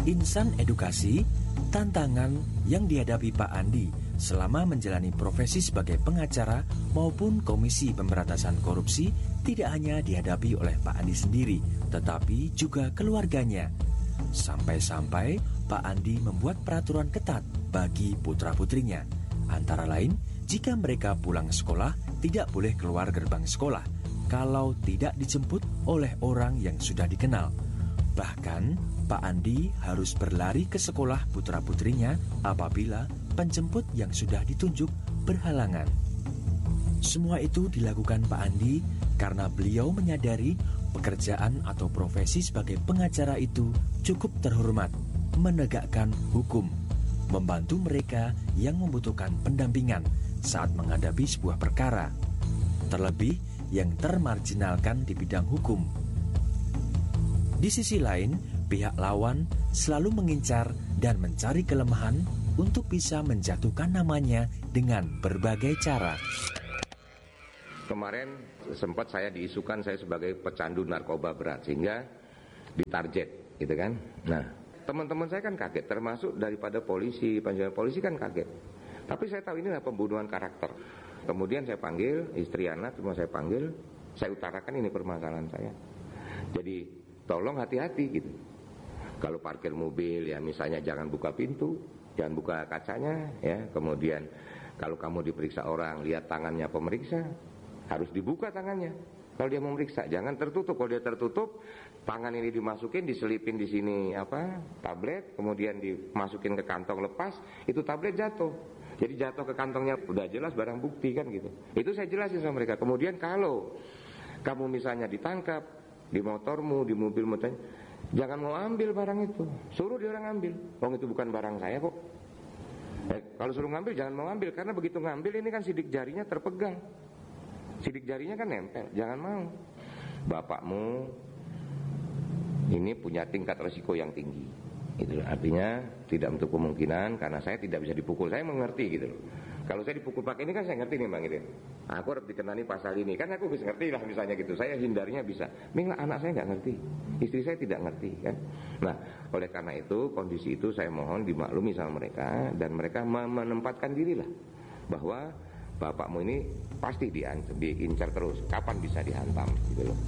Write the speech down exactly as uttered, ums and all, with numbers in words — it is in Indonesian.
Insan edukasi, tantangan yang dihadapi Pak Andi selama menjalani profesi sebagai pengacara maupun Komisi Pemberantasan Korupsi tidak hanya dihadapi oleh Pak Andi sendiri, tetapi juga keluarganya. Sampai-sampai Pak Andi membuat peraturan ketat bagi putra-putrinya. Antara lain, jika mereka pulang sekolah, tidak boleh keluar gerbang sekolah kalau tidak dijemput oleh orang yang sudah dikenal. Bahkan, Pak Andi harus berlari ke sekolah putra-putrinya apabila penjemput yang sudah ditunjuk berhalangan. Semua itu dilakukan Pak Andi karena beliau menyadari pekerjaan atau profesi sebagai pengacara itu cukup terhormat, menegakkan hukum, membantu mereka yang membutuhkan pendampingan saat menghadapi sebuah perkara, terlebih yang termarginalkan di bidang hukum. Di sisi lain, pihak lawan selalu mengincar dan mencari kelemahan untuk bisa menjatuhkan namanya dengan berbagai cara. Kemarin sempat saya diisukan saya sebagai pecandu narkoba berat sehingga ditarget, gitu kan. Nah, teman-teman saya kan kaget, termasuk daripada polisi, panjangan polisi kan kaget. Tapi saya tahu ini adalah pembunuhan karakter. Kemudian saya panggil istri, anak, semua saya panggil, saya utarakan ini permasalahan saya. Jadi tolong hati-hati gitu. Kalau parkir mobil ya misalnya jangan buka pintu, jangan buka kacanya ya. Kemudian kalau kamu diperiksa orang, lihat tangannya pemeriksa, harus dibuka tangannya. Kalau dia memeriksa, jangan tertutup. Kalau dia tertutup, tangan ini dimasukin, diselipin di sini apa? Tablet, kemudian dimasukin ke kantong lepas, itu tablet jatuh. Jadi jatuh ke kantongnya, udah jelas barang bukti kan gitu. Itu saya jelasin sama mereka. Kemudian kalau kamu misalnya ditangkap di motormu, di mobil motornya, jangan mau ambil barang itu, suruh dia orang ambil. Oh itu bukan barang saya kok. Eh, kalau suruh ngambil jangan mau ambil, karena begitu ngambil ini kan sidik jarinya terpegang, sidik jarinya kan nempel. Jangan mau. Bapakmu ini punya tingkat resiko yang tinggi. Itu artinya tidak untuk kemungkinan karena saya tidak bisa dipukul. Saya mengerti gitu loh. Kalau saya dipukul pakai ini kan saya ngerti nih Bang Idin. Aku harus dikenani pasal ini. Kan aku bisa ngerti lah misalnya gitu. Saya hindarinya bisa. Mila anak saya nggak ngerti. Istri saya tidak ngerti kan. Nah oleh karena itu kondisi itu saya mohon dimaklumi sama mereka. Dan mereka menempatkan diri lah. Bahwa bapakmu ini pasti diincar terus. Kapan bisa dihantam gitu loh.